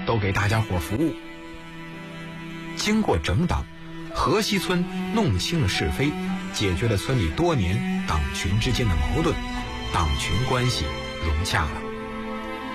都给大家伙服务。经过整党，河西村弄清了是非，解决了村里多年党群之间的矛盾，党群关系融洽了。